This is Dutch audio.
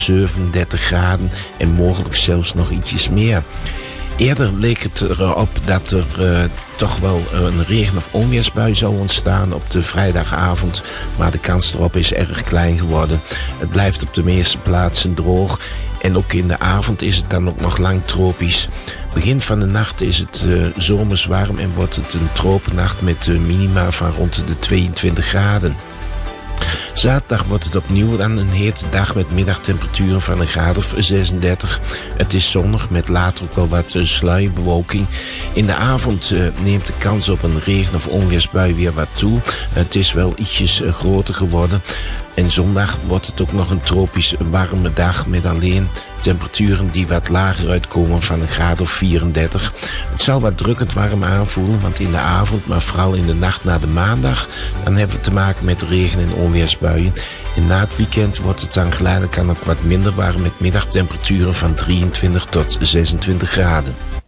37 graden en mogelijk zelfs nog ietsjes meer. Eerder leek het erop dat er toch wel een regen- of onweersbui zou ontstaan op de vrijdagavond. Maar de kans erop is erg klein geworden. Het blijft op de meeste plaatsen droog. En ook in de avond is het dan ook nog lang tropisch. Begin van de nacht is het zomers warm en wordt het een tropennacht met minima van rond de 22 graden. Zaterdag wordt het opnieuw dan een hete dag met middagtemperaturen van een graad of 36. Het is zonnig met later ook wel wat sluierbewolking. In de avond neemt de kans op een regen- of onweersbui weer wat toe. Het is wel ietsjes groter geworden. En zondag wordt het ook nog een tropisch warme dag met alleen temperaturen die wat lager uitkomen van een graad of 34. Het zal wat drukkend warm aanvoelen, want in de avond, maar vooral in de nacht na de maandag, dan hebben we te maken met regen- en onweersbuien. En na het weekend wordt het dan geleidelijk aan ook wat minder warm met middagtemperaturen van 23 tot 26 graden.